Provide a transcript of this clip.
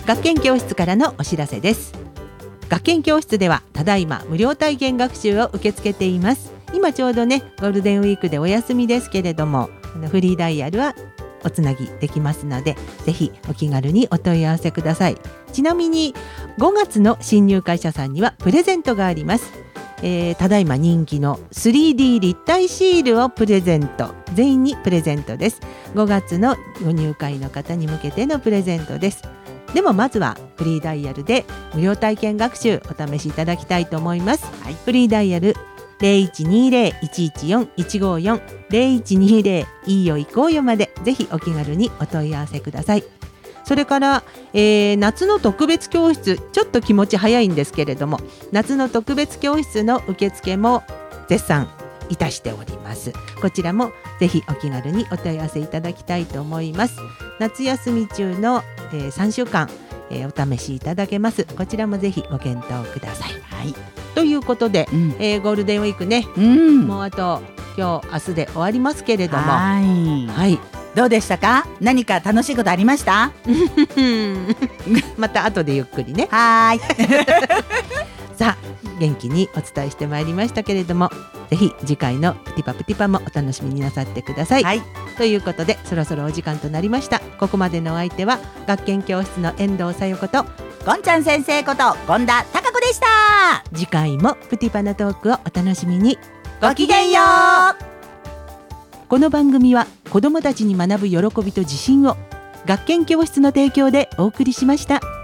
学研教室からのお知らせです。学研教室ではただいま無料体験学習を受け付けています。今ちょうどねゴールデンウィークでお休みですけれども、フリーダイヤルはおつなぎできますので、ぜひお気軽にお問い合わせください。ちなみに5月の新入会者さんにはプレゼントがあります。ただいま人気の 3D 立体シールをプレゼント、全員にプレゼントです。5月のご入会の方に向けてのプレゼントです。でもまずはフリーダイヤルで無料体験学習お試しいただきたいと思います、はい、フリーダイヤル 0120-114-154 0120 いいよ行こうよまでぜひお気軽にお問い合わせください。それから、夏の特別教室、ちょっと気持ち早いんですけれども、夏の特別教室の受付も絶賛いたしております。こちらもぜひお気軽にお問い合わせいただきたいと思います。夏休み中の、3週間、お試しいただけます。こちらもぜひご検討ください、はい、ということで、ゴールデンウィークね、もうあと今日明日で終わりますけれども、はい、 どうでしたか？何か楽しいことありました？ また後でゆっくりね。 はいさあ元気にお伝えしてまいりましたけれども、ぜひ次回のプティパプティパもお楽しみになさってください、はい、ということでそろそろお時間となりました。ここまでのお相手は学研教室の遠藤さよことゴンちゃん先生こと権田貴子でした。 次回もプティパなトークをお楽しみに。 ごきげんよう。 この番組は子どもたちに学ぶ喜びと自信を学研教室の提供でお送りしました。